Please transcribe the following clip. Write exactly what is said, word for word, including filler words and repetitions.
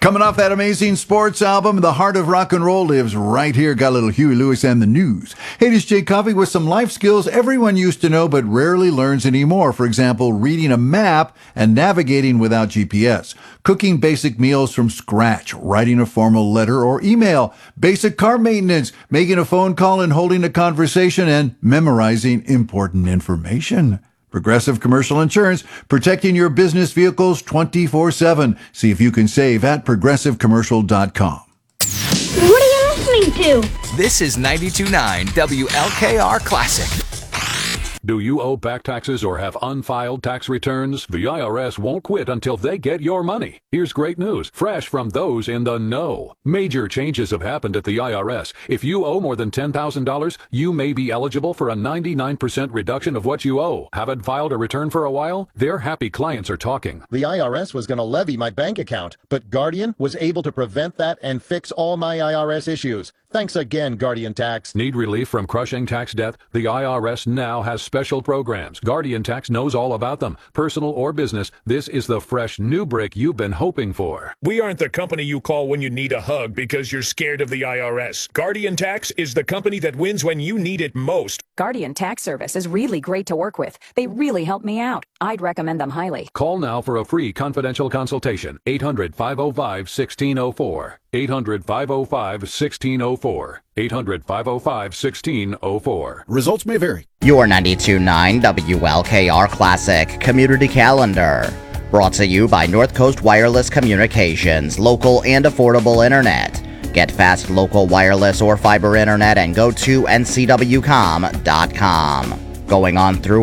Coming off that amazing sports album, the heart of rock and roll lives right here. Got a little Huey Lewis and the news. Hey, this is Jay Coffey with some life skills everyone used to know but rarely learns anymore. For example, reading a map and navigating without G P S. Cooking basic meals from scratch. Writing a formal letter or email. Basic car maintenance. Making a phone call and holding a conversation. And memorizing important information. Progressive Commercial Insurance, protecting your business vehicles twenty-four seven. See if you can save at progressive commercial dot com. What are you listening to? This is ninety-two point nine W L K R Classic. Do you owe back taxes or have unfiled tax returns? The I R S won't quit until they get your money. Here's great news, fresh from those in the know. Major changes have happened at the I R S. If you owe more than ten thousand dollars, you may be eligible for a ninety-nine percent reduction of what you owe. Haven't filed a return for a while? Their happy clients are talking. The I R S was going to levy my bank account, but Guardian was able to prevent that and fix all my I R S issues. Thanks again, Guardian Tax. Need relief from crushing tax debt? The I R S now has special programs. Guardian Tax knows all about them. Personal or business, this is the fresh new brick you've been hoping for. We aren't the company you call when you need a hug because you're scared of the I R S. Guardian Tax is the company that wins when you need it most. Guardian Tax Service is really great to work with. They really help me out. I'd recommend them highly. Call now for a free confidential consultation. eight hundred, five oh five, one six oh four. eight hundred, five oh five, one six oh four. eight hundred, five oh five, one six oh four. Results may vary. Your ninety-two point nine W L K R Classic Community Calendar. Brought to you by North Coast Wireless Communications, local and affordable internet. Get fast local wireless or fiber internet and go to N C W com dot com. Going on through